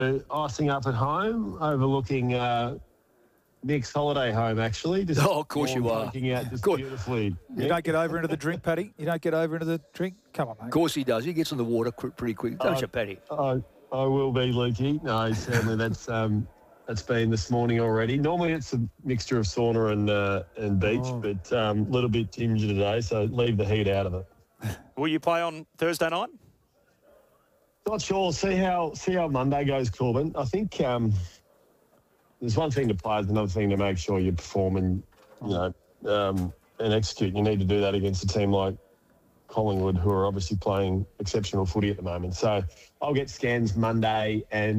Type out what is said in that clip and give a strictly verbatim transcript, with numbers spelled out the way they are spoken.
icing up at home, overlooking uh, Nick's holiday home, actually. Just Oh, of course you are. Looking out just Good. beautifully. You don't get over into the drink, Paddy? You don't get over into the drink? Come on, mate. Of course he does. He gets in the water qu- pretty quick, don't Uh, you, Paddy? I, I will be, Lukey. No, certainly that's um, that's been this morning already. Normally it's a mixture of sauna and uh, and beach, Oh. but a um, little bit ginger today, so leave the heat out of it. Will you play on Thursday night? Not sure. See how see how Monday goes, Corbin. I think um, there's one thing to play, there's another thing to make sure you perform and you know um, and execute. You need to do that against a team like Collingwood, who are obviously playing exceptional footy at the moment. So I'll get scans Monday and